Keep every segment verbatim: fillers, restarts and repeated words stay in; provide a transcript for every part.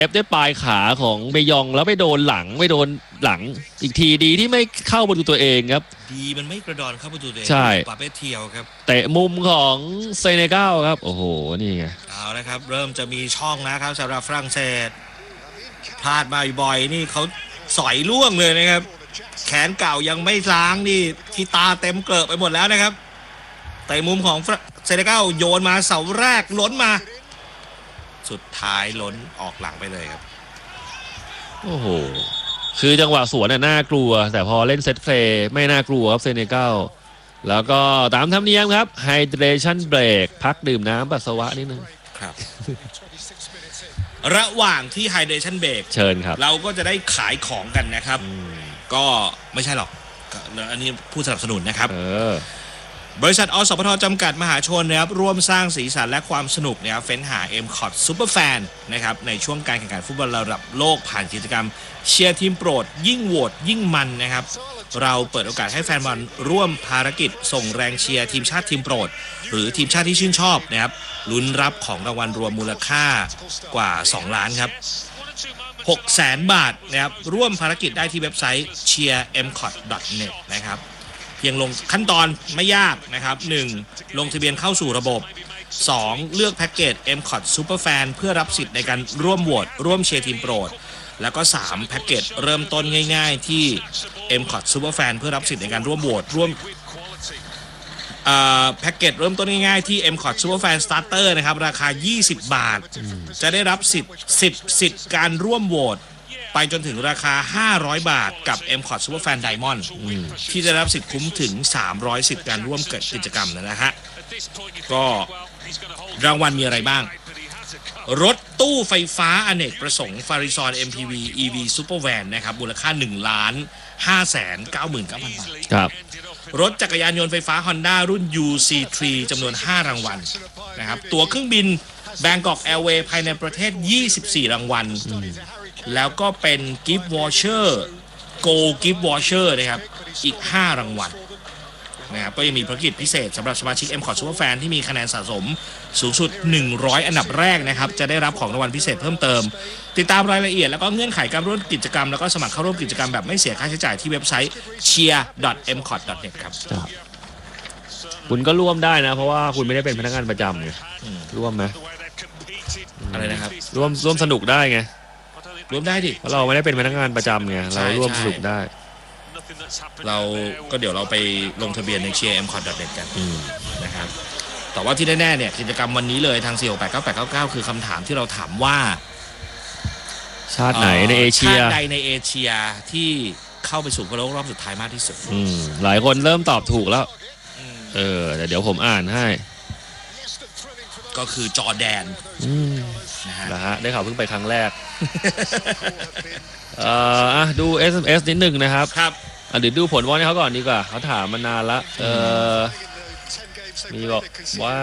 เอฟด้วยปลายขาของเบยองแล้วไปโดนหลังไม่โดนหลังอีกทีดีที่ไม่เข้าประตูตัวเองครับดีมันไม่กระดอนเข้าประตูตัวเองใช่ปาเป้เทียวครับเตะมุมของเซเนกัลครับโอ้โหนี่ไงเอาละครับเริ่มจะมีช่องนะครับสำหรับฝรั่งเศสพลาดมาบ่อยนี่เขาสอยล่วงเลยนะครับแขนเก่ายังไม่ล้างนี่ที่ตาเต็มเกลอะไปหมดแล้วนะครับเตะมุมของเซเนกัลโยนมาเสาแรกล้นมาสุดท้ายล้นออกหลังไปเลยครับโอ้โหคือจังหวะสวนน่ะน่ากลัวแต่พอเล่นเซตเพลย์ไม่น่ากลัวครับเซเนกัลแล้วก็ตามธรรมเนียมครับไฮเดรชั่นเบรกพักดื่มน้ำปัสสาวะนิดนึงครับระหว่างที่ไฮเดรชั่นเบรกเชิญครับเราก็จะได้ขายของกันนะครับก็ไม่ใช่หรอกอันนี้ผู้สนับสนุนนะครับบริษัทอสพทจำกัดมหาชนนะครับร่วมสร้างสีสันและความสนุกนะครับเฟ้นหา เอ็ม คอท Super Fan นะครับในช่วงการแข่งขันฟุตบอลระดับโลกผ่านกิจกรรมเชียร์ทีมโปรดยิ่งโหวตยิ่งมันนะครับเราเปิดโอกาสให้แฟนบอลร่วมภารกิจส่งแรงเชียร์ทีมชาติทีมโปรดหรือทีมชาติที่ชื่นชอบนะครับลุ้นรับของรางวัลรวมมูลค่ากว่าสองล้านครับหกแสนบาทนะครับร่วมภารกิจได้ที่เว็บไซต์ เชียร์ เอ็ม คอท ดอท เน็ต นะครับเพียงลงขั้นตอนไม่ยากนะครับหนึ่งลงทะเบียนเข้าสู่ระบบสองเลือกแพ็กเกจ เอ็ม คอท Super Fan เพื่อรับสิทธิ์ในการร่วมโหวตร่วมเชียร์ทีมโปรดแล้วก็สามแพ็กเกจเริ่มต้นง่ายๆที่ เอ็ม คอท Super Fan เพื่อรับสิทธิ์ในการร่วมโหวตร่วมแพ็กเกจเริ่มต้นง่ายๆที่ เอ็ม คอท Super Fan Starter นะครับราคายี่สิบบาทจะได้รับสิทธิ์สิบสิทธิ์การร่วมโหวตไปจนถึงราคาห้าร้อยบาทกับ เอ็ม คอท Super Fan Diamond ที่จะรับสิทธิ์คุ้มถึงสามร้อยสิทธิ์การร่วมเกิดกิจกรรมนะฮะก็รางวัลมีอะไรบ้างรถตู้ไฟฟ้าอเนกประสงค์ Farizon เอ็ม พี วี อี วี Super Van นะครับมูลค่า หนึ่งล้านห้าแสนเก้าหมื่นเก้าพัน บาทครับรถจักรยานยนต์ไฟฟ้า Honda รุ่น ยู ซี ทรี จำนวนห้ารางวัลนะครับตั๋วเครื่องบิน Bangkok Airways ภายในประเทศยี่สิบสี่รางวัลแล้วก็เป็น Gift Voucher Gold Gift Voucher นะครับอีกห้ารางวัลนะครับก็ยังมีภารกิจพิเศษสำหรับสมาชิก เอ็ม คอท Super Fan ที่มีคะแนนสะสมสูงสุดหนึ่งร้อยอันดับแรกนะครับจะได้รับของรางวัลพิเศษเพิ่มเติมติดตามรายละเอียดแล้วก็เงื่อนไขการร่วมกิจกรรมแล้วก็สมัครเข้าร่วมกิจกรรมแบบไม่เสียค่าใช้จ่ายที่เว็บไซต์ เชียร์ ดอท เอ็ม คอท ดอท เน็ต ครับคุณก็ร่วมได้นะเพราะว่าคุณไม่ได้เป็นพนักงานประจำไงร่วมไหมอะไรนะครับร่วมร่วมสนุกได้ไงร่วมได้ดิเพราะเราไม่ได้เป็นพนักงานประจำไงเราร่วมสนุกได้เราก็เดี๋ยวเราไปลงทะเบียนใน เชียร์ เอ็ม คอท ดอท เน็ต กันนะครับแต่ว่าที่แน่ๆเนี่ยกิจกรรมวันนี้เลยทาง สี่ หก แปด เก้า แปด เก้า เก้า คือคำถามที่เราถามว่าชาติไหนในเอเชียชาติใดในเอเชียที่เข้าไปสู่ฟุตบอลโลกรอบสุดท้ายมากที่สุดหลายคนเริ่มตอบถูกแล้วเออแต่เดี๋ยวผมอ่านให้ก็คือจอร์แดนนะฮะนะฮะได้ข่าวเพิ่งไปครั้งแรกเอ่ออ่ะดู เอส เอ็ม เอส นิดหนึ่งนะครับครับอ่ะเดี๋ยวดูผลวอลให้เขาก่อนดีกว่าเขาถามมานานละเออมีบอกว่า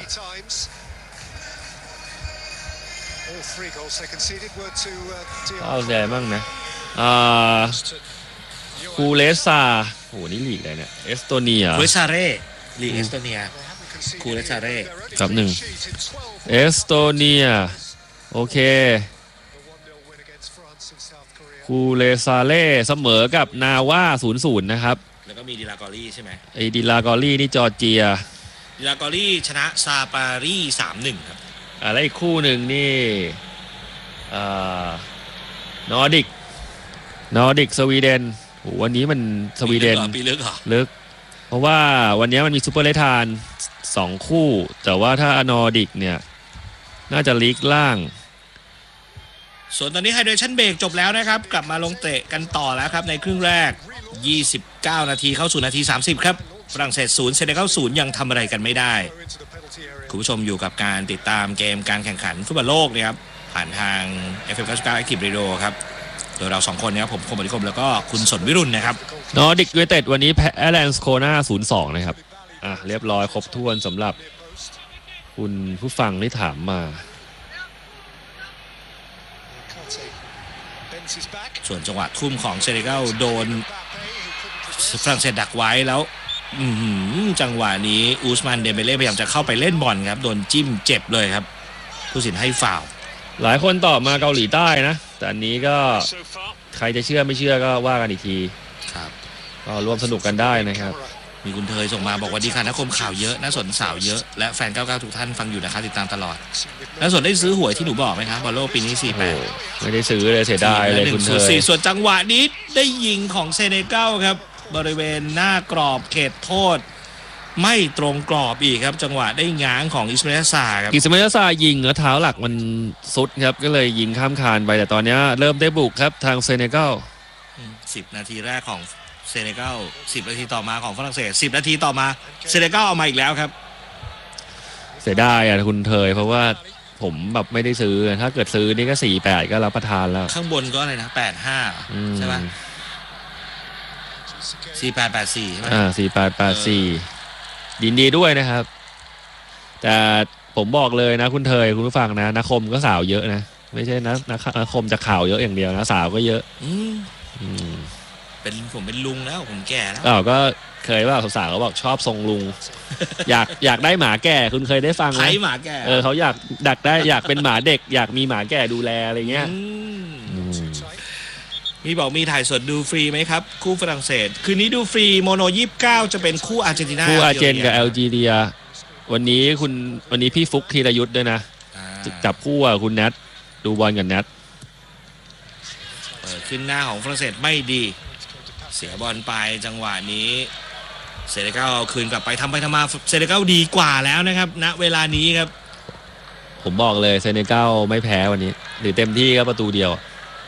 เอาใจมั่งนะอ่าคูเลซาโหนี่ลีกอะไรเนี่ยเอสโตเนียคูเลซาเร่ลีกเอสโตเนียคูเลซาเร่ครับหนึ่งเอสโตเนียโอเคคูเลซาเล่เสมอกับนาว่า ศูนย์ ศูนย์ นะครับแล้วก็มีดิลากอรี่ใช่ไหมไอ้ดิลากอรี่นี่จอร์เจียดิลากอรี่ชนะซาปารี สามหนึ่ง ครับอ่าแล้วอีกคู่หนึ่งนี่อ่านอร์ดิกนอร์ดิกสวีเดนโหวันนี้มันสวีเดนปีลึกเหรอลึกเพราะว่าวันนี้มันมีซูเปอร์เลทานสองคู่แต่ว่าถ้านอร์ดิกเนี่ยน่าจะลีกล่างส่วนตอนนี้ไฮเดรชั่นเบรกจบแล้วนะครับกลับมาลงเตะกันต่อแล้วครับในครึ่งแรกยี่สิบเก้านาทีเข้าสู่นาทีสามสิบครับฝรั่งเศสศูนย์เซเนกัลศูนย์ยังทำอะไรกันไม่ได้คุณผู้ชมอยู่กับการติดตามเกมการแข่งขันฟุตบอลโลกนะครับผ่านทาง เอฟ เอ็ม เก้าสิบเก้า Active Radio ครับโดยเราสองคนนะครับผมคมบริคมแล้วก็คุณสนวิรุณนะครับนอร์ดิกยูไนเต็ดวันนี้แพ้แอร์แลนด์โคนา ศูนย์ สอง นะครับอ่ะเรียบร้อยครบถ้วนสำหรับคุณผู้ฟังที่ถามมาส่วนจังหวะทุ่มของเซเนกัลโดนฝรั่งเศสดักไว้แล้วจังหวะนี้อูสมานเดเบเล่พยายามจะเข้าไปเล่นบอลครับโดนจิ้มเจ็บเลยครับผู้ตัดสินให้ฟาวล์หลายคนตอบมาเกาหลีใต้นะแต่อันนี้ก็ใครจะเชื่อไม่เชื่อก็ว่ากันอีกทีครับก็ร่วมสนุกกันได้นะครับมีคุณเทยส่งมาบอกว่าดีค่ะนักคมข่าวเยอะน่าสนสาวเยอะและแฟนเก้าสิบเก้าทุกท่านฟังอยู่นะคะติดตามตลอดน่าสนได้ซื้อหวยที่หนูบอกไหมครับบอลโลกปีนี้สี่แปดไม่ได้ซื้อเลยเสียดายเลยคุณเทยส่วนจังหวะนี้ได้ยิงของเซเนกัลครับบริเวณหน้ากรอบเขตโทษไม่ตรงกรอบอีกครับจังหวะได้ง้างของอิสมาอิลซาครับอิสมาอิลซายิงแล้วเท้าหลักมันสุดครับก็เลยยิงข้ามคานไปแต่ตอนนี้เริ่มได้บุกครับทางเซเนกัลสิบนาทีแรกของเซเนกัลสิบนาทีต่อมาของฝรั่งเศสสิบนาทีต่อมาเซเนกัลเอามาอีกแล้วครับเสียดายอ่ะคุณเทยเพราะว่าผมแบบไม่ได้ซื้อถ้าเกิดซื้อนี่ก็สี่แปดก็รับประทานแล้วข้างบนก็อะไรนะแปดห้าใช่ไหมสี่แปดแปดสี่ใช่ไหมอ่าสี่แปดแปดสี่ยินดีด้วยนะครับแต่ผมบอกเลยนะคุณเทยคุณผู้ฟังนะนักคมก็สาวเยอะนะไม่ใช่นะนักคมจะข่าวเยอะอย่างเดียวนะสาวก็เยอะอืมอืมเป็นผมเป็นลุงแล้วผมแก่แล้วอ้าวก็เคยว่าสาวๆเขาบอกชอบทรงลุงอยากอยากได้หมาแก่คุณเคยได้ฟังไหมหมาแก่เออเขาอยากดักได้อยากเป็นหมาเด็กอยากมีหมาแก่ดูแลอะไรเงี้ยมีบอกมีถ่ายสดดูฟรีไหมครับคู่ฝรั่งเศสคืนนี้ดูฟรีโมโนยี่สิบเก้าจะเป็นคู่อาร์เจนตินาคู่อาร์เจนกับแอลจีเรียวันนี้คุณวันนี้พี่ฟุกธีรยุทธ์ด้วยนะจับคู่อ่ะคุณแนทดูบอลกับแนทเปิดขึ้นหน้าของฝรั่งเศสไม่ดีเสียบอลไปจังหวะนี้เซเนกัลคืนกลับไปทำไปทำมาเซเนกัลดีกว่าแล้วนะครับณเวลานี้ครับผมบอกเลยเซเนกัลไม่แพ้วันนี้หรือเต็มที่ก็ประตูเดียว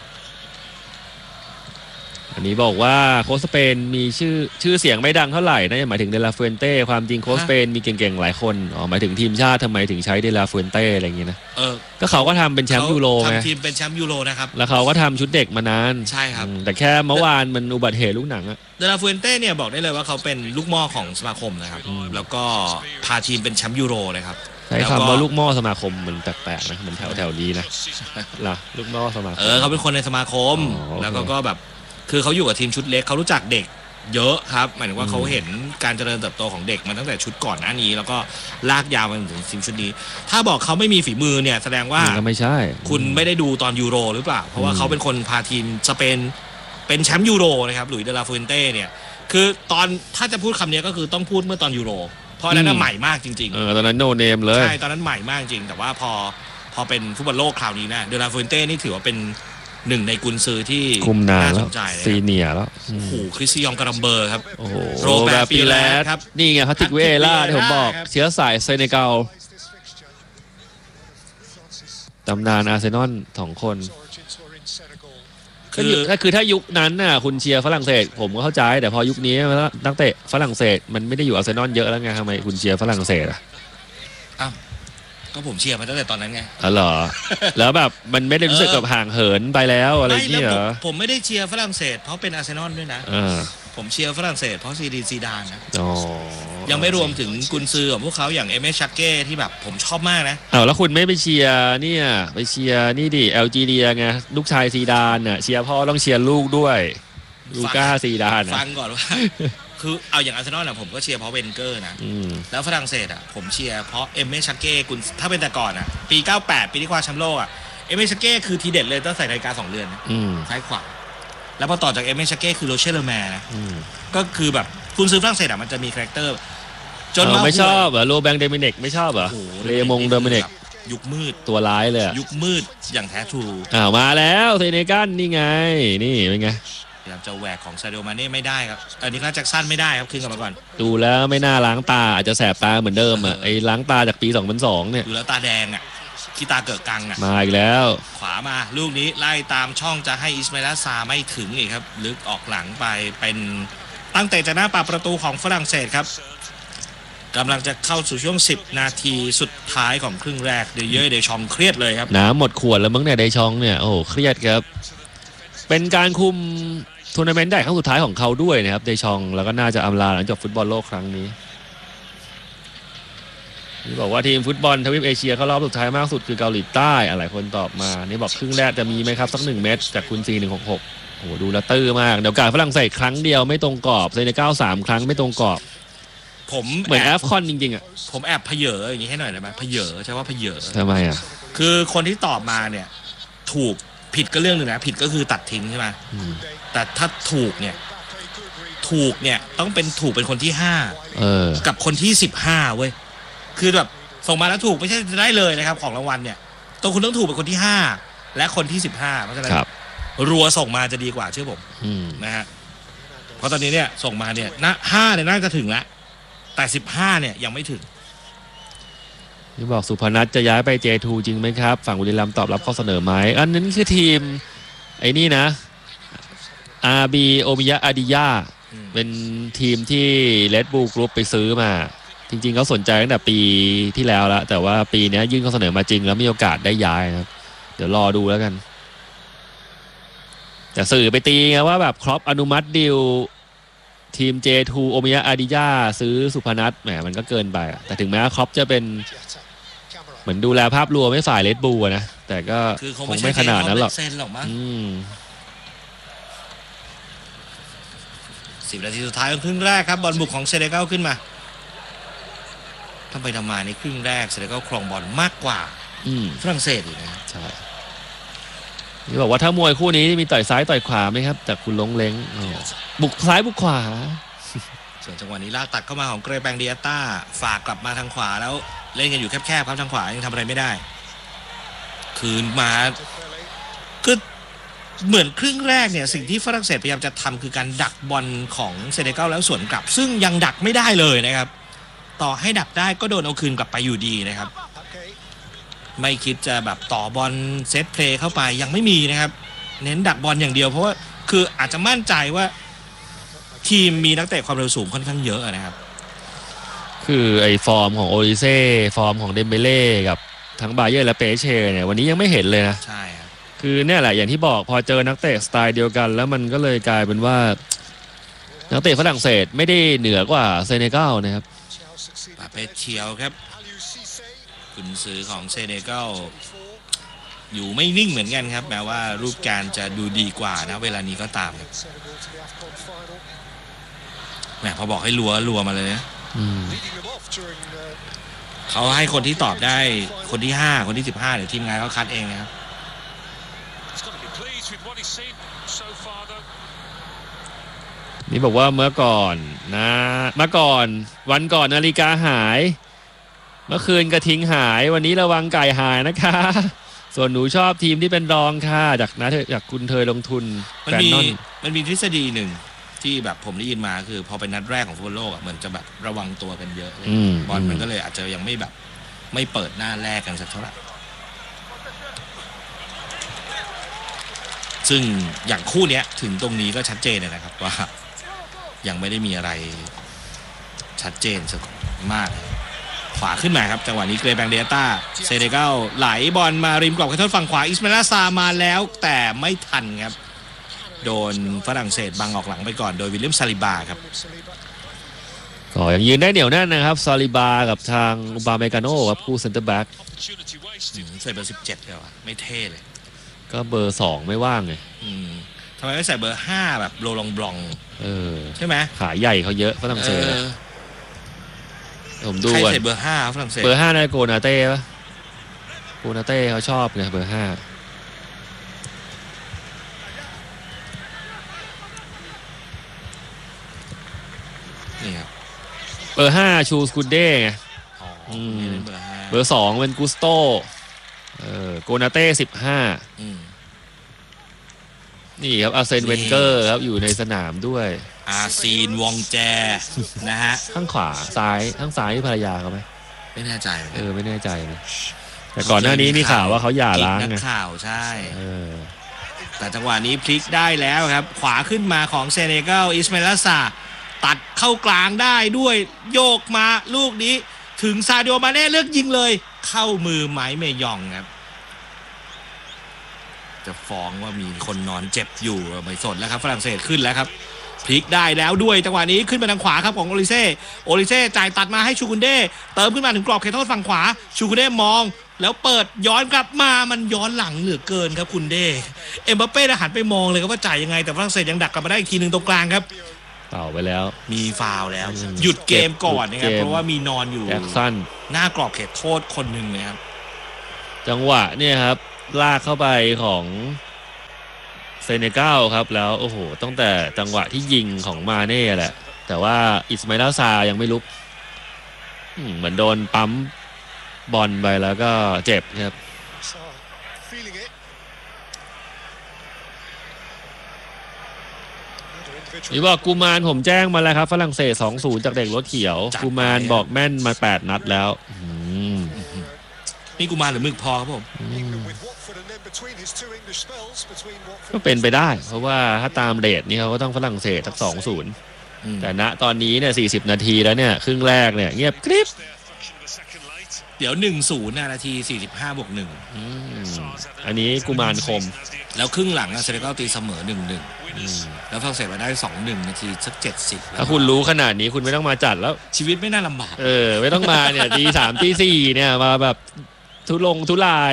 อันนี้บอกว่าโค้ชสเปนมีชื่อชื่อเสียงไม่ดังเท่าไหร่นะหมายถึงเดลาฟูเอนเต้ความจริงโค้ชสเปนมีเก่งๆหลายคนอ๋อหมายถึงทีมชาติทำไมถึงใช้เดลาฟูเอนเต้อะไรอย่างงี้นะเออก็เขาก็ทำเป็นแชมป์ยูโรไงทำทีมเป็นแชมป์ยูโรนะครับแล้วเขาก็ทำชุดเด็กมานานใช่ครับแต่แค่เมื่อวานมันอุบัติเหตุลูกหนังอะเดลาฟูเอนเต้เนี่ยบอกได้เลยว่าเขาเป็นลูกหม้อของสมาคมนะครับแล้วก็พาทีมเป็นแชมป์ยูโรนะครับใช้คำว่าลูกหม้อสมาคมมันแปลกๆนะเหมือนแถวแถวนี้นะล่ะลูกหม้อสมาคมเออเขาเป็นคนในสมาคมแล้วก็ก็แบบคือเขาอยู่กับทีมชุดเล็กเขารู้จักเด็กเยอะครับหมายถึงว่าเขาเห็นการเจริญเติบโตของเด็กมาตั้งแต่ชุดก่อนหน้านี้แล้วก็ลากยาวมาถึงทีมชุดนี้ถ้าบอกเขาไม่มีฝีมือเนี่ยแสดงว่าไม่ใช่คุณไม่ได้ดูตอนยูโรหรือเปล่าเพราะว่าเขาเป็นคนพาทีมสเปนเป็นแชมป์ยูโรนะครับหลุยส์เดลาฟูเอนเต้เนี่ยคือตอนถ้าจะพูดคำนี้ก็คือต้องพูดเมื่อตอนยูโรเพราะนั้นใหม่มากจริงๆเออตอนนั้นโนเนมเลยใช่ตอนนั้นใหม่มากจริงแต่ว่าพอพอเป็นฟุตบอลโลกคราวนี้นะเดลาฟูเอนเต้นี่ถือว่าเป็นหนึ่งในกุนซือที่น่าสนใจซีเนียแล้วโอ้โหคริสซิยองการัมเบอร์ครับโอ้โหโรเบิร์ตปีแลสครับนี่ไงพาติกเวล่าที่ผมบอกเชื้อสายเซเนกัลตำนานอาร์เซนอลสองคนคือถ้าคือถ้ายุคนั้นน่ะคุณเชียร์ฝรั่งเศสผมก็เข้าใจแต่พอยุคนี้นักเตะฝรั่งเศสมันไม่ได้อยู่อาร์เซนอลเยอะแล้วไงทำไมคุณเชียร์ฝรั่งเศสอ่ะอ้าวก็ผมเชียร์มาตั้งแต่ตอนนั้นไงอ๋อเหรอแล้วแบบมันไม่ได้รู้สึกกับห่างเหินไปแล้วอะไรนี่เหรอผมไม่ได้เชียร์ฝรั่งเศสเพราะเป็นอาร์เซนอลด้วยนะผมเชียร์ฝรั่งเศสเพราะซีดีซีดานนะยังไม่รวมถึงกุนซือของพวกเขาอย่างเอเมชักเก้ที่แบบผมชอบมากนะอ้าวแล้วคุณไม่ไปเชียร์เนี่ยไปเชียร์นี่ดิแอลจีเรียไงลูกชายซีดานน่ะเชียร์พ่อต้องเชียร์ลูกด้วยลูก้าซีดานฟังก่อนว่าคือเอาอย่างอาร์เซนอลน่ะผมก็เชียร์เพราะเวนเกอร์นะแล้วฝรั่งเศสอ่ะผมเชียร์เพราะเอเมชักเก้กุนถ้าเป็นแต่ก่อนอ่ะปีเก้าแปดปีที่คว้าแชมป์โลกอ่ะเอเมชักเก้คือทีเด็ดเลยต้องใส่นาฬิกาสองเรือนซ้ายขวาแล้วพอต่อจากเอเมชักเก้คือโรเชลเลอร์แมร์นะก็คือแบบกุนซือฝรั่งเศสอ่ะมันจะมีคาแรคเตอร์จนมาไม่ชอบเหรอโรแบงเดมิเนกไม่ชอบเหรอเรมงเดมิเนกยุคมืดตัวร้ายเลยยุคมืดอย่างแท้ทรูอ้าวมาแล้วเซเนกัลนี่ไงนี่เป็นไงพยายามจะแหวกของซาดิโอมาเน่ไม่ได้ครับอันนี้ก็แจ็คสันไม่ได้ครับขึ้นกลับมาก่อนดูแล้วไม่น่าล้างตาอาจจะแสบตาเหมือนเดิมอ่ะไอ้ล้างตาจากปีสองพันสองเนี่ยดูแล้วตาแดงอ่ะขี้ตาเกิดกังอ่ะมาอีกแล้วขวามาลูกนี้ไล่ตามช่องจะให้อิสมาอิลซาไม่ถึงอีกครับลึกออกหลังไปเป็นตั้งแต่จะหน้าปากประตูของฝรั่งเศสครับกำลังจะเข้าสู่ช่วงสิบนาทีสุดท้ายของครึ่งแรกเดเยอร์เดชองเครียดเลยครับน้ำหมดขวดแล้วมั้งเนี่ยเดชองเนี่ยโอ้เครียดครับเป็นการคุมทัวร์นาเมนต์ใหญ่ครั้งสุดท้ายของเขาด้วยนะครับเดชองแล้วก็น่าจะอำลาหลังจบฟุตบอลโลกครั้งนี้นี่บอกว่าทีมฟุตบอลทวีปเอเชียเข้ารอบสุดท้ายมากสุดคือเกาหลีใต้หลายคนตอบมานี่บอกครึ่งแรกจะมีไหมครับสักหนึ่งเม็ดจากคุณซีหนึ่งหกหกโอ้โหดูละตื้อมากเดี๋ยวการฝรั่งเศสครั้งเดียวไม่ตรงกรอบเซเนกัลสามครั้งไม่ตรงกรอบผมเหมือนแอฟคอนจริงๆอ่ะผมแอบเพเยออย่างนี้ให้หน่อยได้ไหมเพเยอใช่ว่าเพเยอทำไมอ่ะคือคนที่ตอบมาเนี่ยถูกผิดก็เรื่องหนึ่งนะผิดก็คือตัดทิ้งใช่ไหมแต่ถ้าถูกเนี่ยถูกเนี่ยต้องเป็นถูกเป็นคนที่ห้ากับคนที่สิบห้าเว้ยคือแบบส่งมาแล้วถูกไม่ใช่จะได้เลยนะครับของรางวัลเนี่ยต้องคุณต้องถูกเป็นคนที่ห้าและคนที่สิบห้าเพราะฉะนั้นรัวส่งมาจะดีกว่าเชื่อผมนะฮะเพราะตอนนี้เนี่ยส่งมาเนี่ยนะห้าเนี่ยน่าจะถึงแล้วแต่สิบห้าเนี่ยยังไม่ถึงนี่บอกสุพนัทจะย้ายไป เจ ทู จริงไหมครับฝั่งบุรีรัมย์ตอบรับข้อเสนอไหมอันนั้นคือทีมไอ้นี่นะ อาร์ บี โอมิยะอาดิยาเป็นทีมที่ Red Bull Group ไปซื้อมาจริงๆเขาสนใจตั้งแต่ปีที่แล้วแล้วแต่ว่าปีนี้ยื่นข้อเสนอมาจริงแล้วมีโอกาสได้ย้ายครับเดี๋ยวรอดูแล้วกันแต่สื่อไปตีไงว่าแบบครอปอนุมัติดีลทีม เจ ทู โอมิยะอาดิยาซื้อสุพนัทแหมมันก็เกินไปแต่ถึงแม้ครอปจะเป็นเหมือนดูแลภาพรวมไม่ฝ่าย Red Bull นะแต่ก็คงไม่ขนาดนั้นหรอกสิบนาทีสุดท้ายของครึ่งแรกครับบอลบุกของเซเนกัลขึ้นมาทำไปทำมาในครึ่งแรกเซเนกัลครองบอลมากกว่าฝรั่งเศสอีกนะใช่นี่บอกว่าถ้ามวยคู่นี้มีต่อยซ้ายต่อยขวาไหมครับแต่คุณลงเล้งบุกซ้ายบุกขวาส่วนจังหวะนี้ลากตัดเข้ามาของเกรแปงเดียต้าฝากกลับมาทางขวาแล้วเล่นกันอยู่แคบๆครับทางขวายังทำอะไรไม่ได้คืนมาคือเหมือนครึ่งแรกเนี่ยสิ่งที่ฝรั่งเศสพยายามจะทำคือการดักบอลของเซเนกัลแล้วสวนกลับซึ่งยังดักไม่ได้เลยนะครับต่อให้ดักได้ก็โดนเอาคืนกลับไปอยู่ดีนะครับไม่คิดจะแบบต่อบอลเซตเพลย์เข้าไปยังไม่มีนะครับเน้นดักบอลอย่างเดียวเพราะว่าคืออาจจะมั่นใจว่าทีมมีนักเตะความเร็วสูงค่อนข้างเยอะนะครับคือไอ้ฟอร์มของโอลิเซ่ฟอร์มของเดมเบเล่กับทั้งบาเยอร์และเปเช่เนี่ยวันนี้ยังไม่เห็นเลยนะใช่คือเนี่ยแหละอย่างที่บอกพอเจอนักเตะสไตล์เดียวกันแล้วมันก็เลยกลายเป็นว่านักเตะฝรั่งเศสไม่ได้เหนือกว่าเซเนกัลนะครับปาเปเชียวครับกุนซือของเซเนกัลอยู่ไม่นิ่งเหมือนกันครับแม้ว่ารูปการจะดูดีกว่านะเวลานี้ก็ตามครับแหมพอบอกให้รัวรัวมาเลยนะเขาให้คนที่ตอบได้คนที่ห้าคนที่สิบห้าเดี๋ยวทีมงานเขาคัดเองนะครับนี่บอกว่าเมื่อก่อนนะเมื่อก่อนวันก่อนนาฬิกาหายเมื่อคืนกระทิงหายวันนี้ระวังไก่หายนะคะส่วนหนูชอบทีมที่เป็นรองค่ะจากนะจากคุณเธอลงทุนมันมีมันมีทฤษฎีหนึ่งที่แบบผมได้ยินมาคือพอเป็นนัดแรกของฟุตบอลโลกอ่ะเหมือนจะแบบระวังตัวกันเยอะบอลมันก็เลยอาจจะยังไม่แบบไม่เปิดหน้าแรกกันสักเท่าไหร่ซึ่งอย่างคู่นี้ถึงตรงนี้ก็ชัดเจนนะครับว่ายังไม่ได้มีอะไรชัดเจนสักมากขวาขึ้นมาครับจังหวะนี้เกรแปงเดียต้าเซเนกัลไหลบอลมาริมกรอบเขตโทษฝั่งขวาอิสมาอิลซามาแล้วแต่ไม่ทันครับโดนฝรั่งเศสบังออกหลังไปก่อนโดยวิลเลียมซาลิบาครับก็ยังยืนได้เหนียวแน่นนะครับซาลิบากับทางอุบาเมกาโน่ครับคู่เซนเตอร์แบ็กใส่เบอร์สิบเจ็ดเลยว่ะไม่เท่เลยก็เบอร์สองไม่ว่างไงทำไมไม่ใส่เบอร์ห้าแบบโรลองบลองเออใช่ไหมขาใหญ่เขาเยอะฝรั่งเศสผมดูใครใส่เบอร์ห้าฝรั่งเศสเบอร์ห้าในโกนาเต้ปะโกนาเต้เขาชอบไงเบอร์ห้านี่ครับเบอร์ห้าชูสกูเด้ไงเบอร์สองเป็นกุสโตเออโกนาเต้สิบห้านี่ครับอาร์เซนเวนเกอร์ครับอยู่ในสนามด้วยอาซีนวองแจนะฮะข้างขวาซ้ายข้างซ้ายภรรยาเขาไหมไม่แน่ใจเออไม่แน่ใจนะแต่ก่อนหน้านี้มีข่าวว่าเขาหย่าร้างไงข่าวใช่แต่จังหวะนี้พลิกได้แล้วครับขวาขึ้นมาของเซเนกัลอิสมาอิลซาตัดเข้ากลางได้ด้วยโยกมาลูกนี้ถึงซาดิโอมาเน่เลือกยิงเลยเข้ามือไม้เมยองครับจะฟ้องว่ามีคนนอนเจ็บอยู่ไม่สนแล้วครับฝรั่งเศสขึ้นแล้วครับพลิกได้แล้วด้วยจังหวะนี้ขึ้นมาทางขวาครับของโอลิเซ่โอลิเซ่จ่ายตัดมาให้ชูกุนเด้เติมขึ้นมาถึงกรอบเขตโทษฝั่งขวาชูกุนเด้มองแล้วเปิดย้อนกลับมามันย้อนหลังเหลือเกินครับคุณเด้เอ็มบัปเป้หันไปมองเลยครับว่าจ่ายยังไงแต่ฝรั่งเศสยังดักกลับมาได้อีกทีนึงตรงกลางครับเป่าไปแล้วมีฟาวล์แล้วหยุดเกมก่อนนะครับเพราะว่ามีนอนอยู่แจ็คสันหน้ากรอบเขตโทษคนหนึ่งนะครับจังหวะเนี่ยครับลากเข้าไปของเซเนกัลครับแล้วโอ้โหตั้งแต่จังหวะที่ยิงของมาเน่แหละแต่ว่าอิสมาอิล ซายังไม่ลุกเหมือนโดนปั๊มบอลไปแล้วก็เจ็บครับนี่บอกกูมารผมแจ้งมาแล้วครับฝรั่งเศส สองศูนย์ จากเด็กรถเขียวกูมารบอกแม่นมาแปดนัดแล้วนี่กูมารหรือมึกพอครับผมก็เป็นไปได้เพราะว่าถ้าตามเรทนี่เขาก็ต้องฝรั่งเศสสัก สองศูนย์ แต่ณตอนนี้เนี่ยสี่สิบนาทีแล้วเนี่ยครึ่งแรกเนี่ยเงียบกริบเดี๋ยว หนึ่งศูนย์ นาทีสี่สิบห้าบวกหนึ่งอืมอันนี้กุมารคมแล้วครึ่งหลังเซเนกัลตีเสมอ หนึ่งหนึ่ง แล้วฝรั่งเศสมาได้ สองหนึ่ง นาทีสักเจ็ดสิบถ้าคุณรู้ขนาดนี้คุณไม่ต้องมาจัดแล้วชีวิตไม่น่าลำบากเออไม่ต้องมาเนี่ยตีสามตีสี่เนี่ยมาแบบทุลงทุลาย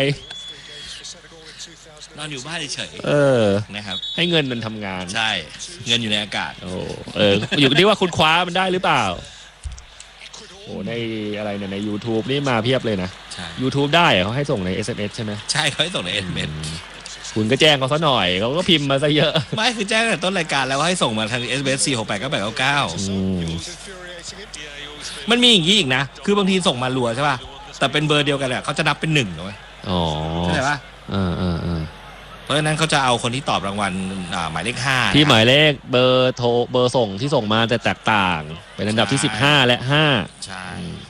นอนอยู่บ้านเฉยเออนะครับให้เงินมันทำงานใช่เงินอยู่ในอากาศโอ้เอออยู่ที่ว่าคุณคว้ามันได้หรือเปล่าโอ้ในอะไรเนี่ยใน YouTube นี่มาเพียบเลยนะ YouTube ได้เขาให้ส่งใน เอส เอ็ม เอส ใช่ไหมใช่เขาให้ส่งใน เอส เอ็ม เอสคุณก็แจ้งเขาซะหน่อยเขาก็พิมพ์มาซะเยอะไม่คือแจ้งแต่ต้นรายการแล้วว่าให้ส่งมาทาง เอส เอ็ม เอส สี่ หก แปด เก้า แปด เก้า เก้ามันมีอย่างนี้อีกนะคือบางทีส่งมารัวใช่ป่ะแต่เป็นเบอร์เดียวกันแหละเขาจะนับเป็นหนึ่งเหรออ๋อใช่ป่ะเออเออเออเพราะฉะนั้นเขาจะเอาคนที่ตอบรางวัลหมายเลขห้าที่หมายเลขเบอร์โทรเบอร์ส่งที่ส่งมาแต่แตกต่างเป็นอันดับที่สิบห้าและห้าใช่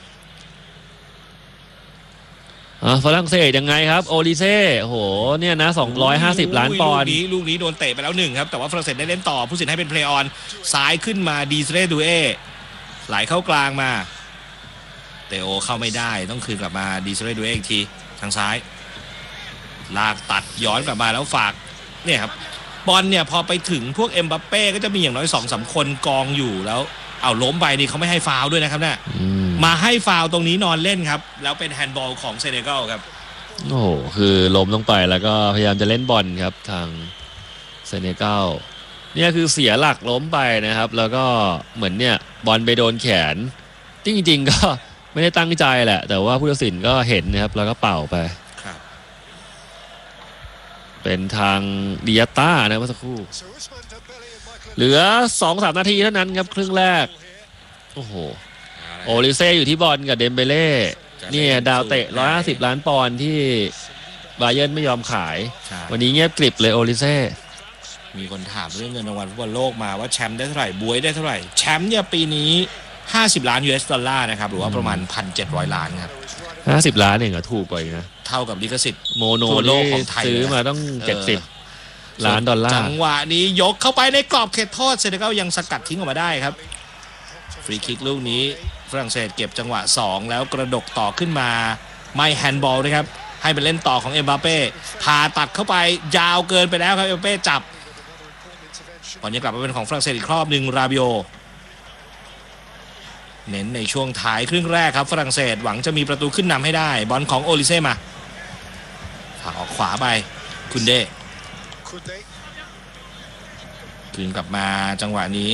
อ่าฝรั่งเศสยังไงครับโอลิเซ่โหเนี่ยนะสองร้อยห้าสิบล้านปอนด์ลูกนี้ลูกนี้โดนเตะไปแล้วหนึ่งครับแต่ว่าฝรั่งเศสได้เล่นต่อผู้สินให้เป็นเพลย์ออนซ้ายขึ้นมาดีเซเรดูเอไหลเข้ากลางมาเตโอเข้าไม่ได้ต้องคืนกลับมาดีเซเรดูเออีกทีทางซ้ายลากตัดย้อนกลับมาแล้วฝากเนี่ยครับบอลเนี่ยพอไปถึงพวกเอ็มบัปเป้ก็จะมีอย่างน้อย สองสาม คนกองอยู่แล้วเอาล้มไปนี่เขาไม่ให้ฟาวล์ด้วยนะครับเนี่ยมาให้ฟาวล์ตรงนี้นอนเล่นครับแล้วเป็นแฮนด์บอลของเซเนกัลครับโอ้คือล้มลงไปแล้วก็พยายามจะเล่นบอลครับทางเซเนกัลเนี่ยคือเสียหลักล้มไปนะครับแล้วก็เหมือนเนี่ยบอลไปโดนแขนจริงๆก็ไม่ได้ตั้งใจแหละแต่ว่าผู้ตัดสินก็เห็นนะครับแล้วก็เป่าไปเป็นทางดิอาต้านะเมื่อสักครู่เหลือ สองถึงสาม นาทีเท่านั้นครับครึ่งแรกโอ้โหโอลิเซ่อยู่ที่บอลกับเดมเบเล่นี่ดาวเตะหนึ่งร้อยห้าสิบล้านปอนด์ที่บาเยิร์นไม่ยอมขายวันนี้เงียบกริบเลยโอลิเซ่มีคนถามเรื่องเงินรางวัลฟุตบอลโลกมาว่าแชมป์ได้เท่าไหร่บวยได้เท่าไหร่แชมป์เนี่ยปีนี้ห้าสิบล้าน ยู เอส ดอลลาร์นะครับหรือว่าประมาณ หนึ่งพันเจ็ดร้อย ล้านครับห้าสิบล้านเองเหรอถูกไปนะเท่ากับลิขสิทธิ์โมโนโลกของไทยซื้อมาต้องเจ็ดสิบล้านดอลลาร์จังหวะนี้ยกเข้าไปในกรอบเขตโทษเซเนกัลยังสกัดทิ้งออกมาได้ครับฟรีคิกลูกนี้ฝรั่งเศสเก็บจังหวะสองแล้วกระดกต่อขึ้นมาไม่แฮนด์บอลนะครับให้เป็นเล่นต่อของเอ็มบัปเป้พาตัดเข้าไปยาวเกินไปแล้วครับเอ็มบัปเป้จับบอลยังกลับมาเป็นของฝรั่งเศสอีกรอบหนึ่งราบิโอเน้นในช่วงท้ายครึ่งแรกครับฝรั่งเศสหวังจะมีประตูขึ้นนำให้ได้บอลของโอลิเซ่มาผลักออกขวาไปคุนเดคืนกลับมาจังหวะนี้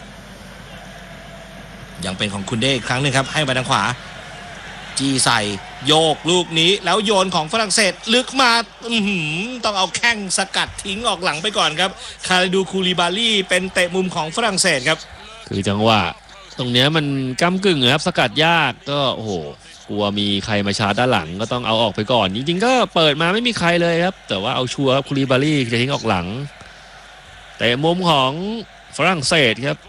ยังเป็นของคุนเดอีกครั้งหนึ่งครับให้ไปทางขวาจี้ใส่โยกลูกนี้แล้วโยนของฝรั่งเศสลึกมาต้องเอาแข้งสกัดทิ้งออกหลังไปก่อนครับคาริดูคูลิบาลี่เป็นเตะมุมของฝรั่งเศสครับคือจังหวะตรงเนี้ยมันก้ำกึ่งครับสกัดยากก็โอ้โหกลัวมีใครมาชาร์จด้านหลังก็ต้องเอาออกไปก่อนจริงๆก็เปิดมาไม่มีใครเลยครับแต่ว่าเอาชัวร์คูลิบาลี่จะทิ้งออกหลังแต่มุมของฝรั่งเศสครับ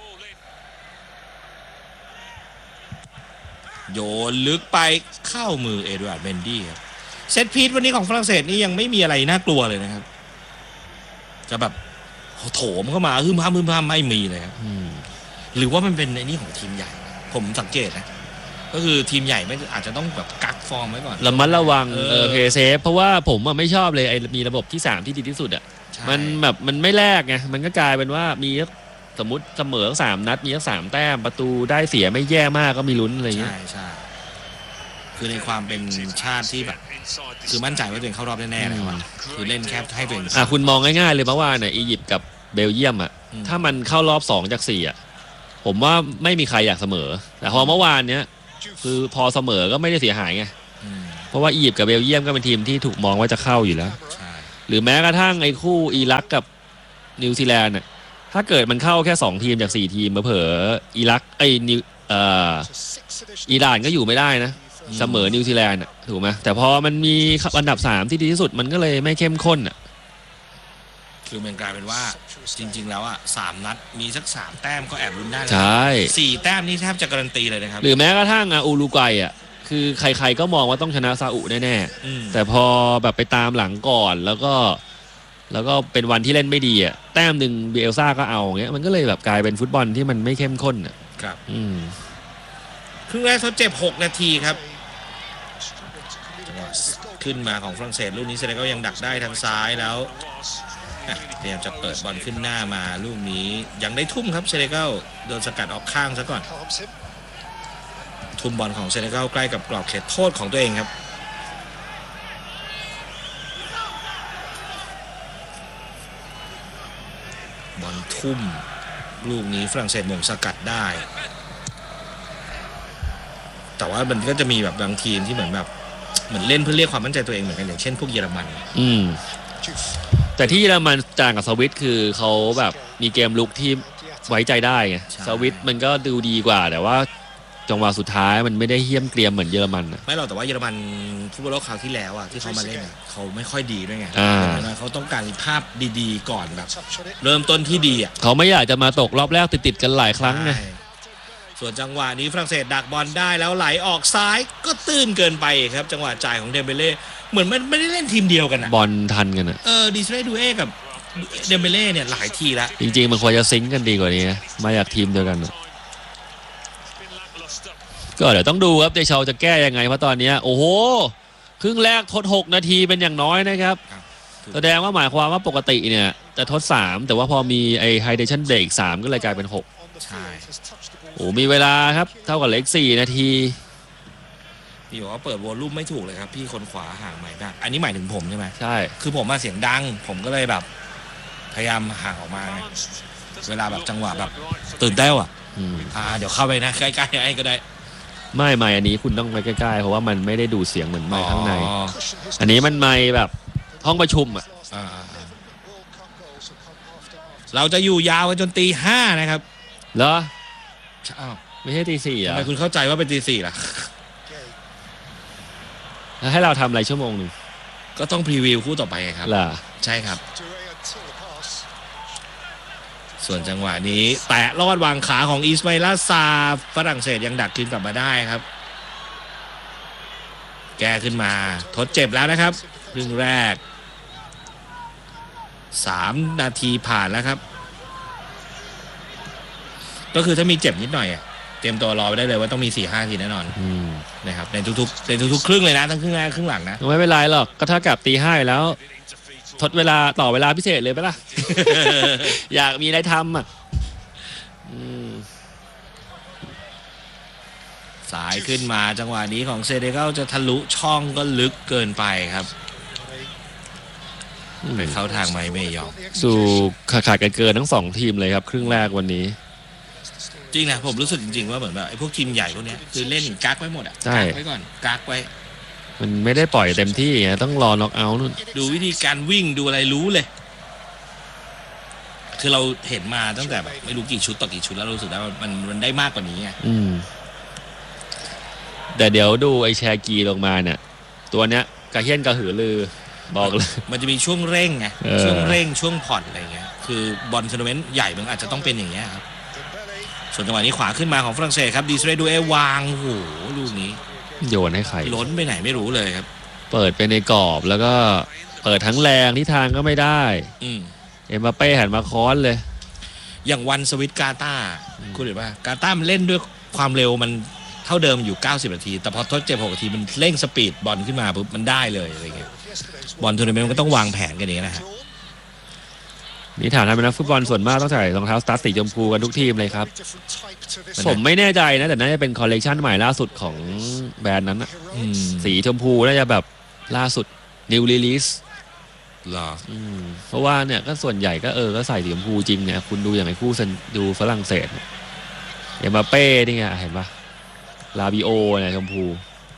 โยนลึกไปเข้ามือเอ็ดวาร์ดเมนดี้ครับเซตพีซวันนี้ของฝรั่งเศสนี่ยังไม่มีอะไรน่ากลัวเลยนะครับจะแบบโถมเข้ามาฮึ่มห้ามฮึ่มห้ามไม่มีเลยครับหรือว่ามันเป็นในนี่ของทีมใหญ่ผมสังเกตนะก็คือทีมใหญ่ไม่อาจจะต้องแบบกักฟอร์มไว้ก่อนระมัดระวังเออเพย์เซฟเพราะว่าผมไม่ชอบเลยไอ้มีระบบที่สามที่ดีที่สุดอ่ะมันแบบมันไม่แลกไงมันก็กลายเป็นว่ามีสมมติเสมอสามนัดมีสามแต้มประตูได้เสียไม่แย่มากก็มีลุ้นอะไรเงี้ยใช่ใช่คือในความเป็นชาติที่แบบคือมั่นใจว่าตัวเองเข้ารอบแน่ๆนะครับคือเล่นแค่ให้ตัวเองอ่ะคุณมองง่ายๆเลยเพราะว่าเนี่ยอียิปต์กับเบลเยียมอ่ะถ้ามันเข้ารอบสองจากสี่อ่ะผมว่าไม่มีใครอยากเสมอแต่พอเมื่อวานเนี้ยคือพอเสมอก็ไม่ได้เสียหายไงเพราะว่าอียิปต์กับเบลเยียมก็เป็นทีมที่ถูกมองว่าจะเข้าอยู่แล้วหรือแม้กระทั่งไอ้คู่อิรักกับนิวซีแลนด์น่ะถ้าเกิดมันเข้าแค่สองทีมจากสี่ทีมเผลอๆอิรักไอ้นิวเอ่ออิหร่านก็อยู่ไม่ได้นะเสมอนิวซีแลนด์ถูกไหมแต่พอมันมีอันดับสามที่ดีที่สุดมันก็เลยไม่เข้มข้นอ่ะคือมันกลายเป็นว่าจริงๆแล้วอ่ะสามนัดมีสักสามแต้มก็แอบลุ้นได้แล้วใช่สี่แต้มนี่แทบจะการันตีเลยนะครับหรือแม้กระทั่งอูรุกวัยอ่ะคือใครๆก็มองว่าต้องชนะซาอุแน่ๆแต่พอแบบไปตามหลังก่อนแล้วก็แล้วก็เป็นวันที่เล่นไม่ดีอ่ะแต้มหนึ่งเบลซ่าก็เอาเงี้ยมันก็เลยแบบกลายเป็นฟุตบอลที่มันไม่เข้มข้นอ่ะครับอืมครึ่งแรกทดเจ็บหกนาทีครับขึ้นมาของฝรั่งเศสลูกนี้เซเนกัลยังดักได้ทางซ้ายแล้วพยายามจะเปิดบอลขึ้นหน้ามาลูกนี้ยังได้ทุ่มครับเซเนกัลโดนสกัดออกข้างซะก่อนทุ่มบอลของเซเนกัลใกล้กับกรอบเขตโทษของตัวเองครับบอลทุ่มลูกนี้ฝรั่งเศสหม่งสกัดได้แต่ว่ามันก็จะมีแบบบางทีมที่เหมือนแบบเหมือนเล่นเพื่อเรียกความมั่นใจตัวเองเหมือนกันอย่างเช่นพวกเยอรมันอืมแต่ที่เยอรมันต่างกับสวิตคือเขาแบบมีเกมลุกที่ไว้ใจได้ไงสวิตมันก็ดูดีกว่าแต่ว่าจังหวะสุดท้ายมันไม่ได้เหี้ยมเกรียมเหมือนเยอรมันไม่หรอกแต่ว่าเยอรมันฟุตบอลโลกคราวที่แล้วอ่ะที่เขามาเล่นเขาไม่ค่อยดีด้วยไงเขาต้องการภาพดีๆก่อนแบบเริ่มต้นที่ดีอ่ะเขาไม่อยากจะมาตกรอบแรกติดๆกันหลายครั้งไงส่วนจังหวะนี้ฝรั่งเศสดักบอลได้แล้วไหลออกซ้ายก็ตื้นเกินไปครับจังหวะจ่ายของเดมเบเล่เหมือนมันไม่ได้เล่นทีมเดียวกันอะบอลทันกันอะเออดิสเรดูเอกับเดมเบเล่เนี่ยหลายทีแล้วจริงๆมันควรจะซิงค์กันดีกว่านี้มาจากทีมเดียวกันก็เดี๋ยวต้องดูครับเดชาจะแก้ยังไงเพราะตอนนี้โอ้โหครึ่งแรกทดหกนาทีเป็นอย่างน้อยนะครับแสดงว่าหมายความว่าปกติเนี่ยจะทดสามแต่ว่าพอมีไอไฮเดชั่นเบรกสามก็เลยกลายเป็นหกใช่โอ้มีเวลาครับเท่ากับเล็กสี่นาทีพี่บอกว่าเปิดวอลลุ่มไม่ถูกเลยครับพี่คนขวาห่างใหม่บ้างอันนี้หมายถึงผมใช่ไหมใช่คือผมมาเสียงดังผมก็เลยแบบพยายามห่างออกมาเวลาแบบจังหวะแบบตื่นเต้นอ่ะอ่าเดี๋ยวเข้าไปนะใกล้ๆไอ้ก็ได้ไม่ไม่อันนี้คุณต้องไปใกล้ๆเพราะว่ามันไม่ได้ดูดเสียงเหมือนไมค์ข้างในอันนี้มันไมค์แบบห้องประชุมอ่ะเราจะอยู่ยาวจนตีห้านะครับเหรออ้าวไม่ใช่ตีสี่อ่ะทำไมคุณเข้าใจว่าเป็นตีสี่ล่ะแล้วให้เราทำอะไรชั่วโมงหนึ่งก็ต้องพรีวิวคู่ต่อไปครับล่ะใช่ครับส่วนจังหวะนี้แตะลอดวางขาของอิสมาอิลาซาฝรั่งเศสยังดักคืนกลับมาได้ครับแก้ขึ้นมาทดเจ็บแล้วนะครับครึ่งแรกสามนาทีผ่านแล้วครับก็คือถ้ามีเจ็บนิดหน่อยเตรียมตัวรอไปได้เลยว่าต้องมี สี่ห้า ทีแน่นอนนะครับในทุกๆในทุกๆครึ่งเลยนะทั้งครึ่งแรกครึ่งหลังนะไม่เป็นไรหรอกก็ถ้ากับตีห้าแล้วทดเวลาต่อเวลาพิเศษเลยไหมล่ะ อยากมีอะไรทำอ่ะสายขึ้นมาจังหวะนี้ของเซเนกัลจะทะลุช่องก็ลึกเกินไปครับไปเข้าทางไม่ไม่ยอมสู่ขาดขาดกันเกินทั้งสองทีมเลยครับครึ่งแรกวันนี้จริงนะผมรู้สึกจริงๆว่าเหมือนแบบไอ้พวกทีมใหญ่พวกนี้คือเล่นกักไว้หมดอ่ะกักไว้ก่อนกักไว้มันไม่ได้ปล่อยเต็มที่ไงต้องรอน็อกเอาท์นู่นดูวิธีการวิ่งดูอะไรรู้เลยคือเราเห็นมาตั้งแต่แบบไม่รู้กี่ชุดต่อกี่ชุดแล้วรู้สึกว่ามันมันได้มากกว่านี้ไงอืมแต่เดี๋ยวดูไอ้แชร์กีลงมาเนี่ยตัวเนี้ยกระเฮี้ยนกระหือรือบอกเลยมันจะมีช่วงเร่งไงช่วงเร่งช่วงผ่อนอะไรเงี้ยคือบอลทัวร์นาเมนต์ใหญ่มันอาจจะต้องเป็นอย่างเงี้ยครับส่วนจังหวะนี้ขวาขึ้นมาของฝรั่งเศสครับดิสเรดูเอวางโอ้โหลูกนี้โยนให้ใครล้นไปไหนไม่รู้เลยครับเปิดไปในกรอบแล้วก็เปิดทั้งแรงที่ทางก็ไม่ได้เอ็มบัปเป้หันมาค้อนเลยอย่างวันสวิตกาตาคุณเห็นป่ะกาตามันเล่นด้วยความเร็วมันเท่าเดิมอยู่เก้าสิบนาทีแต่พอทดเจ็บหกนาทีมันเร่งสปีดบอลขึ้นมาปุ๊บมันได้เลยอะไรเงี้ยบอลทัวร์นาเมนต์มันก็ต้องวางแผนกันเองนะฮะนี่ถามทำเป็นนักฟุตบอลส่วนมากต้องใส่รองเท้าสตาร์ทสีชมพูกันทุกทีมเลยครับผมไม่แน่ใจนะแต่น่าจะเป็นคอลเลกชันใหม่ล่าสุดของแบรนด์นั้นนะสีชมพูน่าจะแบบล่าสุด New Release หรอเพราะว่าเนี่ยก็ส่วนใหญ่ก็เออก็ใส่สีชมพูจริงเนี่ยคุณดูอย่างไอ้คู่ดูฝรั่งเศสเอ็มบัปเป้นี่ไงเห็นปะลาบิโอเนี่ยชมพู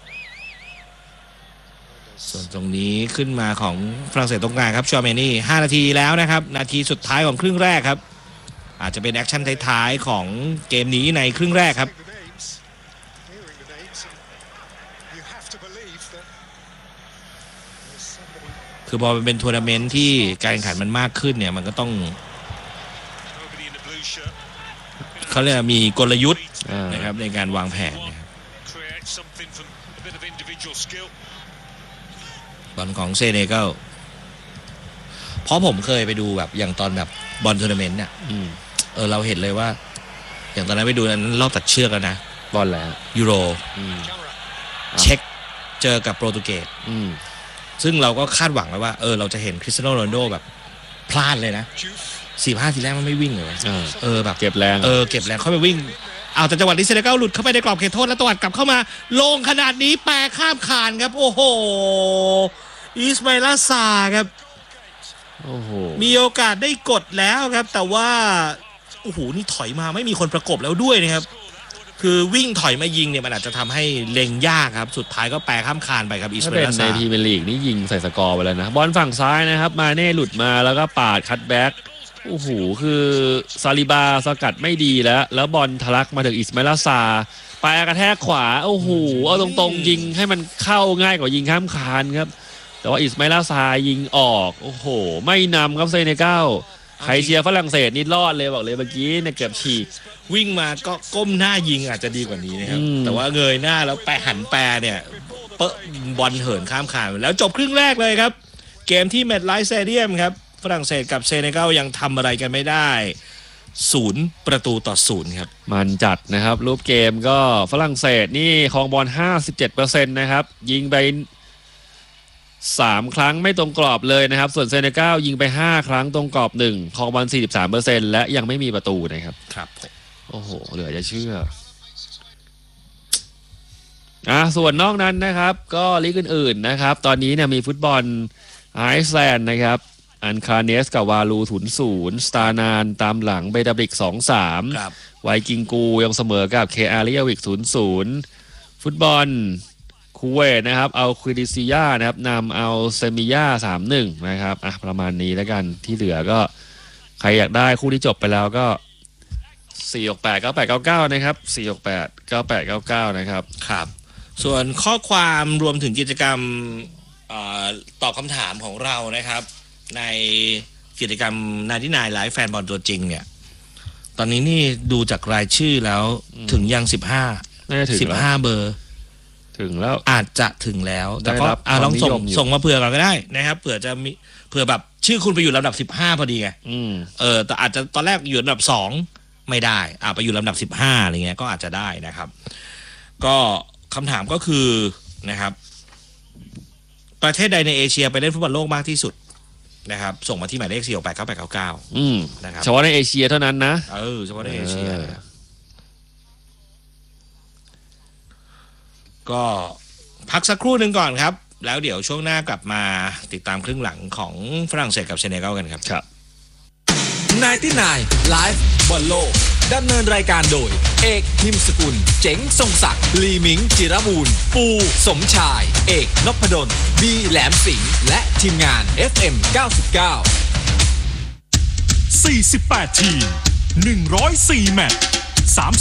ส่วนตรงนี้ขึ้นมาของฝรั่งเศสตรงกลางครับชอเมนี่ห้านาทีแล้วนะครับนาทีสุดท้ายของครึ่งแรกครับอาจจะเป็นแอคชั่นท้ายๆของเกมนี้ในครึ่งแรกครับคือพอมันเป็นทัวร์นาเมนต์ที่การแข่งขันมันมากขึ้นเนี่ยมันก็ต้องเขาเรียกมีกลยุทธ์นะครับในการวางแผนนะครับบอลของเซเนกัลเพราะผมเคยไปดูแบบอย่างตอนแบบบอลทัวร์นาเมนต์เนี่ยเออเราเห็นเลยว่าอย่างตอนนั้นไปดูนั้นรอบตัดเชือกแล้วนะบอลแล้วยูโรเช็คเจอกับโปรตุเกสซึ่งเราก็คาดหวังไว้ว่าเออเราจะเห็นคริสเตียโนโรนัลโดแบบพลาดเลยนะสี่ห้าทีแรกมันไม่วิ่งเลยเออแบบเก็บแรงเออเก็บแรงเข้าไปวิ่งเอาแต่จังหวะนี้เซเนกัลหลุดเข้าไปในกรอบเขตโทษแล้วตวัดกลับเข้ามาลงขนาดนี้แปรข้ามคานครับโอ้โหอิสมาอิลาซาครับโอ้โหมีโอกาสได้กดแล้วครับแต่ว่าโอ้โหนี่ถอยมาไม่มีคนประกบแล้วด้วยนะครับคือวิ่งถอยมายิงเนี่ยมันอาจจะทำให้เล็งยากครับสุดท้ายก็แปรข้ามคานไปครับอิสมาอิลาซาในพรีเมียร์ลีกนี่ยิงใส่สกอร์ไปแล้วนะบอลฝั่งซ้ายนะครับมาเน่หลุดมาแล้วก็ปาดคัตแบ็กโอ้โหคือซาลิบาสกัดไม่ดีแล้วแล้วบอลทะลักมาถึงอิสมาอิลาซาไปกระแทกขวาโอ้โหเอาตรงๆยิงให้มันเข้าง่ายกว่ายิงข้ามคานครับแต่ว่าอิสมาอิลาซายิงออกโอ้โหไม่นำครับเซเนกัลใครเชียร์ฝรั่งเศสนี่รอดเลยบอกเลยเมื่อกี้เนี่ยเกือบฉีกวิ่งมาก็ก้มหน้ายิงอาจจะดีกว่านี้นะครับแต่ว่าเงยหน้าแล้วแปรหันแปรเนี่ยเปะบอลเหินข้ามคานแล้วจบครึ่งแรกเลยครับเกมที่แมตไลฟ์สเตเดียมครับฝรั่งเศสกับเซเนกัลยังทำอะไรกันไม่ได้ศูนย์ประตูต่อศูนย์ครับมันจัดนะครับรูปเกมก็ฝรั่งเศสนี่ครองบอล ห้าสิบเจ็ดเปอร์เซ็นต์ นะครับยิงไปสามครั้งไม่ตรงกรอบเลยนะครับส่วนเซเนกัลยิงไปห้าครั้งตรงกรอบหนึ่งครองบอล สี่สิบสามเปอร์เซ็นต์ และยังไม่มีประตูนะครับครับโอ้โหเหลือจะเชื่ออ่ะส่วนนอกนั้นนะครับก็ลีกอื่นๆนะครับตอนนี้เนี่ยมีฟุตบอลไอซ์แลนด์นะครับอันคาเนสกับวาลูศูนย์ศูนย์สตาร์นานตามหลังเบดาบริก สองสาม ไวกิงกูยังเสมอกับเคอาริเอวิก ศูนย์ศูนย์ ฟุตบอลคูเวตนะครับเอาควิดิซิยานะครับนำเอาเซมิยา สามหนึ่ง นะครับอ่ะประมาณนี้แล้วกันที่เหลือก็ใครอยากได้คู่ที่จบไปแล้วก็สี่ หก แปด เก้า แปด เก้า เก้านะครับสี่ หก แปด เก้า แปด เก้า เก้านะครับครับส่วนข้อความรวมถึงกิจกรรมตอบคำถามของเรานะครับในกิจกรรมนายที่นายไลฟ์แฟนบอลตัวจริงเนี่ยตอนนี้นี่ดูจากรายชื่อแล้วถึงยังสิบห้าน่าจะถึงสิบห้าเบอร์ถึงแล้วอาจจะถึงแล้วแต่ก็ลองส่งส่งมาเผื่อก่อนก็ได้นะครับเผื่อจะมีเผื่อแบบชื่อคุณไปอยู่ลำดับสิบห้าพอดีไงเออแต่อาจจะตอนแรกอยู่ลำดับสองไม่ได้อ่าไปอยู่ลำดับสิบห้าอะไรเงี้ยก็อาจจะได้นะครับก็คำถามก็คือนะครับประเทศใดในเอเชียไปเล่นฟุตบอลโลกมากที่สุดนะครับส่งมาที่หมายเลขสี่ หก แปด เก้า แปด เก้า เก้าอืมนะครับเฉพาะในเอเชียเท่านั้นนะเออเฉพาะในเอเชียก็พักสักครู่หนึ่งก่อนครับแล้วเดี๋ยวช่วงหน้ากลับมาติดตามครึ่งหลังของฝรั่งเศสกับเซเนกัลกันครับครับนายที่นายไลฟ์บอลโลกดำเนินรายการโดยเอกพิมพ์สกุลเจ๋งทรงศักดิ์ลีมิงจิรบูรณ์ปูสมชายเอกนพดลบีแหลมสิงห์และทีมงาน เอฟ เอ็ม เก้าสิบเก้าสี่สิบแปด ทีมหนึ่งร้อยสี่แมตช์